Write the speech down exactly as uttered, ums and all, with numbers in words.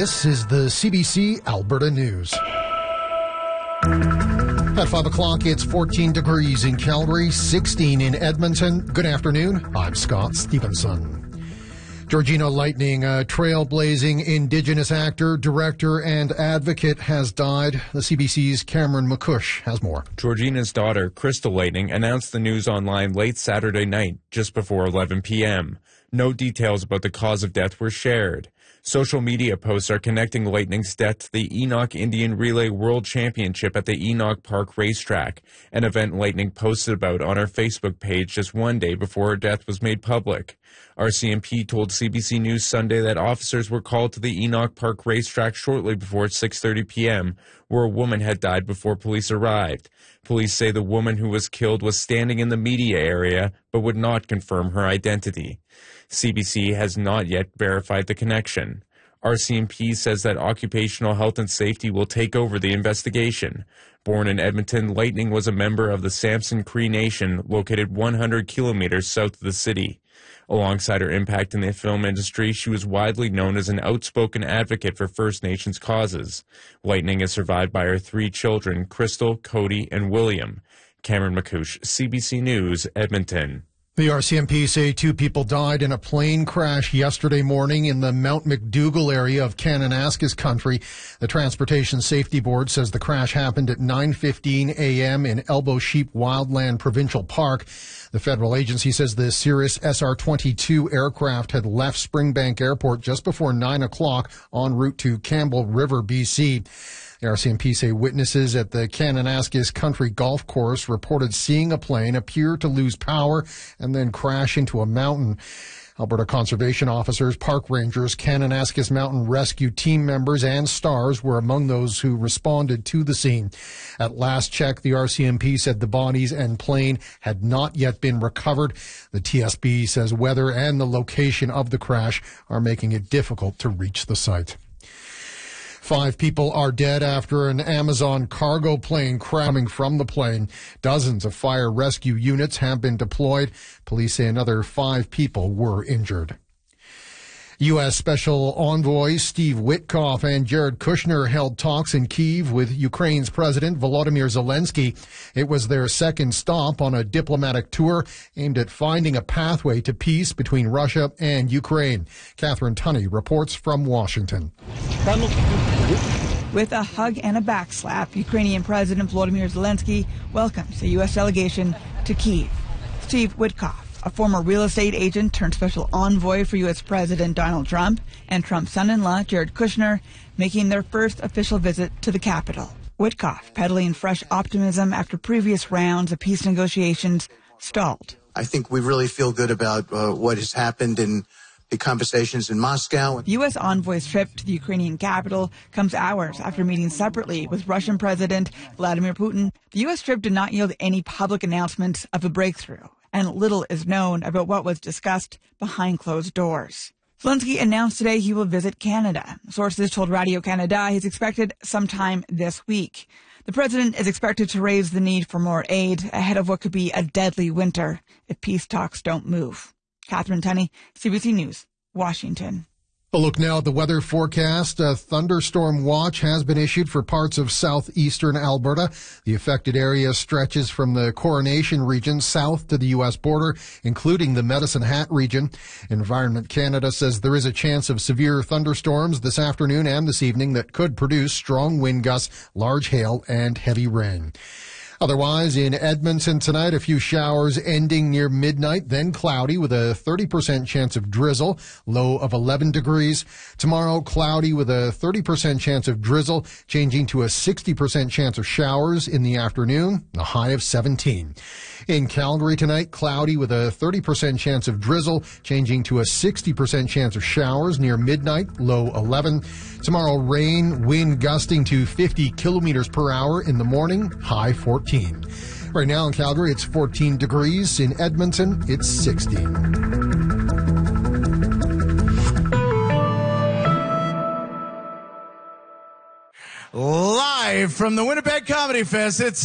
This is the C B C Alberta News. At five o'clock, it's fourteen degrees in Calgary, sixteen in Edmonton. Good afternoon. I'm Scott Stevenson. Georgina Lightning, a trailblazing Indigenous actor, director, and advocate, has died. The C B C's Cameron McCush has more. Georgina's daughter, Crystal Lightning, announced the news online late Saturday night, just before eleven p.m. No details about the cause of death were shared. Social media posts are connecting Lightning's death to the Enoch Indian Relay World Championship at the Enoch Park Racetrack, an event Lightning posted about on her Facebook page just one day before her death was made public. R C M P told C B C News Sunday that officers were called to the Enoch Park Racetrack shortly before six thirty p.m., where a woman had died before police arrived. Police say the woman who was killed was standing in the media area, but would not confirm her identity. C B C has not yet verified the connection. R C M P says that occupational health and safety will take over the investigation. Born in Edmonton, Lightning was a member of the Samson Cree Nation, located one hundred kilometers south of the city. Alongside her impact in the film industry, she was widely known as an outspoken advocate for First Nations causes. Lightning is survived by her three children, Crystal, Cody, and William. Cameron McCush, C B C News, Edmonton. The R C M P say two people died in a plane crash yesterday morning in the Mount McDougall area of Kananaskis country. The Transportation Safety Board says the crash happened at nine fifteen a.m. in Elbow Sheep Wildland Provincial Park. The federal agency says the Cirrus S R twenty-two aircraft had left Springbank Airport just before nine o'clock en route to Campbell River, B C. The R C M P say witnesses at the Kananaskis Country Golf Course reported seeing a plane appear to lose power and then crash into a mountain. Alberta conservation officers, park rangers, Kananaskis Mountain Rescue team members, and stars were among those who responded to the scene. At last check, the R C M P said the bodies and plane had not yet been recovered. The T S B says weather and the location of the crash are making it difficult to reach the site. Five people are dead after an Amazon cargo plane crashing from the plane. Dozens of fire rescue units have been deployed. Police say another five people were injured. U S. Special Envoy Steve Witkoff and Jared Kushner held talks in Kyiv with Ukraine's President Volodymyr Zelensky. It was their second stop on a diplomatic tour aimed at finding a pathway to peace between Russia and Ukraine. Catherine Tunney reports from Washington. With a hug and a backslap, Ukrainian President Volodymyr Zelensky welcomes the U S delegation to Kyiv. Steve Witkoff, a former real estate agent turned special envoy for U S. President Donald Trump, and Trump's son-in-law, Jared Kushner, making their first official visit to the capital. Witkoff peddling fresh optimism after previous rounds of peace negotiations stalled. I think we really feel good about uh, what has happened in the conversations in Moscow. The U S envoy's trip to the Ukrainian capital comes hours after meeting separately with Russian President Vladimir Putin. The U S trip did not yield any public announcements of a breakthrough, and little is known about what was discussed behind closed doors. Zelensky announced today he will visit Canada. Sources told Radio-Canada he's expected sometime this week. The president is expected to raise the need for more aid ahead of what could be a deadly winter if peace talks don't move. Catherine Tunney, C B C News, Washington. A look now at the weather forecast. A thunderstorm watch has been issued for parts of southeastern Alberta. The affected area stretches from the Coronation region south to the U S border, including the Medicine Hat region. Environment Canada says there is a chance of severe thunderstorms this afternoon and this evening that could produce strong wind gusts, large hail, and heavy rain. Otherwise, in Edmonton tonight, a few showers ending near midnight, then cloudy with a thirty percent chance of drizzle, low of eleven degrees. Tomorrow, cloudy with a thirty percent chance of drizzle, changing to a sixty percent chance of showers in the afternoon, a high of seventeen. In Calgary tonight, cloudy with a thirty percent chance of drizzle, changing to a sixty percent chance of showers near midnight, low eleven. Tomorrow, rain, wind gusting to fifty kilometers per hour in the morning, high fourteen. Right now in Calgary, it's fourteen degrees. In Edmonton, it's sixteen. Live from the Winnipeg Comedy Fest, it's